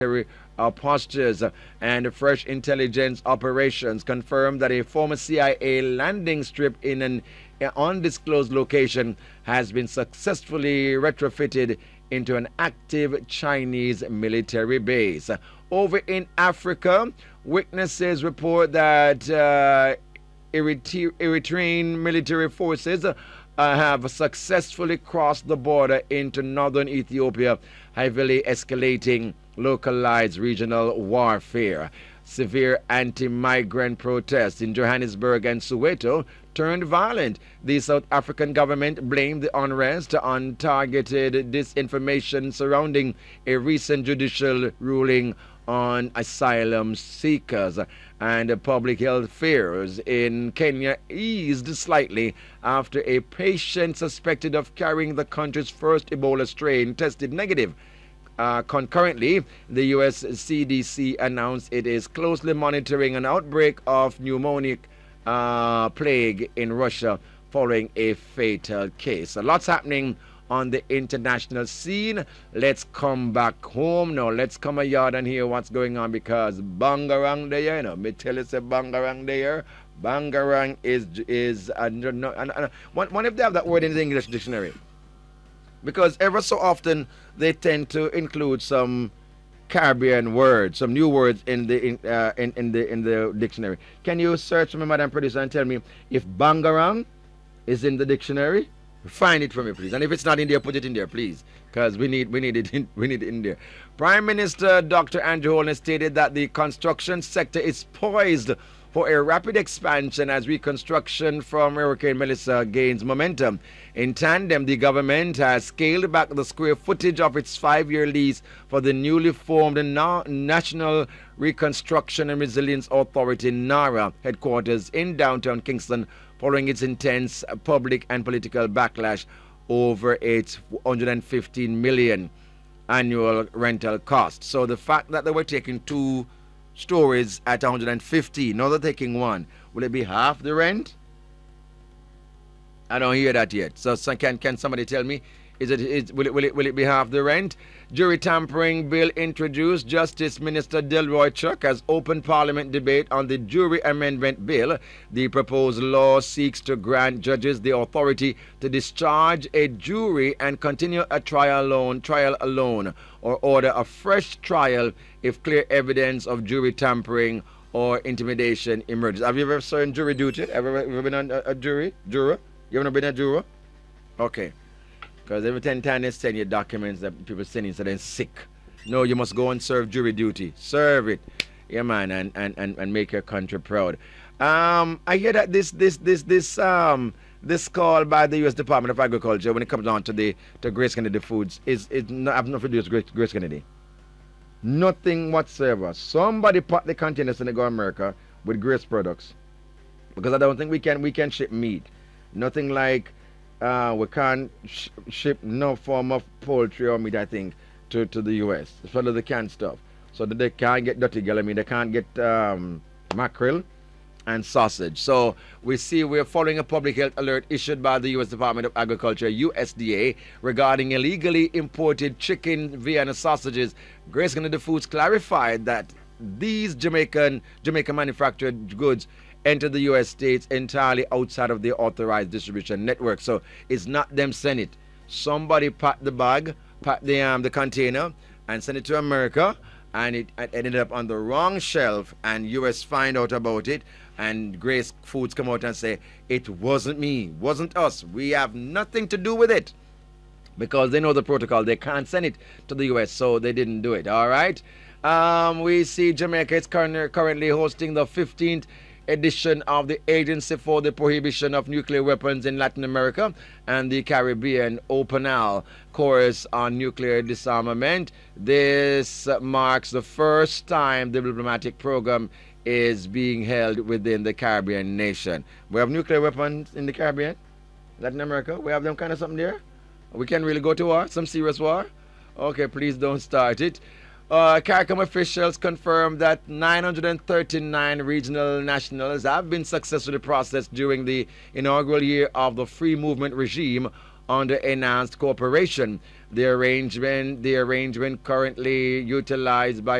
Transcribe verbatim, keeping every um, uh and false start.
uh, postures and fresh intelligence operations confirmed that a former C I A landing strip in an undisclosed location has been successfully retrofitted into an active Chinese military base. Over in Africa, witnesses report that uh, Eritrean military forces uh, have successfully crossed the border into northern Ethiopia, heavily escalating localized regional warfare. Severe anti-migrant protests in Johannesburg and Soweto turned violent. The South African government blamed the unrest on targeted disinformation surrounding a recent judicial ruling on asylum seekers, and public health fears in Kenya eased slightly after a patient suspected of carrying the country's first Ebola strain tested negative. Uh, concurrently, the U S C D C announced it is closely monitoring an outbreak of pneumonic uh, plague in Russia following a fatal case. So lots happening on the international scene. Let's come back home now. Let's come a yard and hear what's going on, because Bangarang there, you know, me tell you say Bangarang there. Bangarang is is uh, no, no, uh, one if they have that word in the English dictionary, because ever so often they tend to include some Caribbean words, some new words in the in, uh, in in the in the dictionary. Can you search for me, Madam Producer, and tell me if Bangarang is in the dictionary? Find it for me, please. And if it's not in there, put it in there, please, because we need we need it in, we need it in there. Prime Minister Doctor Andrew Holness stated that the construction sector is poised for a rapid expansion as reconstruction from Hurricane Melissa gains momentum. In tandem, the government has scaled back the square footage of its five-year lease for the newly formed National Reconstruction and Resilience Authority, NARA, headquarters in downtown Kingston, following its intense public and political backlash over its one hundred fifteen million annual rental cost. So the fact that they were taking two stories at one hundred fifty, now they're taking one, will it be half the rent? I don't hear that yet. So, so can can somebody tell me? Is it, is, will, it, will, it, will it be half the rent? Jury tampering bill introduced. Justice Minister Delroy Chuck has opened Parliament debate on the jury amendment bill. The proposed law seeks to grant judges the authority to discharge a jury and continue a trial alone, trial alone, or order a fresh trial if clear evidence of jury tampering or intimidation emerges. Have you ever served jury duty? Ever, ever been on a, a jury? Juror? You ever been a juror? Okay. Because every ten times they send you documents that people send in, so they're sick. No, you must go and serve jury duty. Serve it. Yeah, man, and, and, and, and make your country proud. Um, I hear that this this this this um this call by the U S Department of Agriculture when it comes down to the to Grace Kennedy Foods is is not have nothing to do with Grace, Grace Kennedy. Nothing whatsoever. Somebody put the containers in the go America with Grace products, because I don't think we can we can ship meat. Nothing like uh, we can't sh ship no form of poultry or meat, I think, to, to the U S, especially the canned stuff. So that they can't get dirty girl. I mean, they can't get um, mackerel and sausage. So we see we're following a public health alert issued by the U S Department of Agriculture, U S D A, regarding illegally imported chicken, Vienna sausages. Grace Kennedy Foods clarified that these Jamaican Jamaican manufactured goods enter the U S states entirely outside of the authorized distribution network. So it's not them send it. Somebody packed the bag, packed the um, the container, and sent it to America, and it, it ended up on the wrong shelf, and U S find out about it, and Grace Foods come out and say, it wasn't me, wasn't us, we have nothing to do with it. Because they know the protocol, they can't send it to the U S, so they didn't do it, all right? Um, we see Jamaica is currently hosting the fifteenth edition of the Agency for the Prohibition of Nuclear Weapons in Latin America and the Caribbean, OPENAL, Course on Nuclear Disarmament. This marks the first time the diplomatic program is being held within the Caribbean nation. We have nuclear weapons in the Caribbean, Latin America. We have them kind of something there. We can really go to war, some serious war. Okay, please don't start it. Uh, CARICOM officials confirmed that nine hundred thirty-nine regional nationals have been successfully processed during the inaugural year of the free movement regime under enhanced cooperation. The arrangement, the arrangement currently utilized by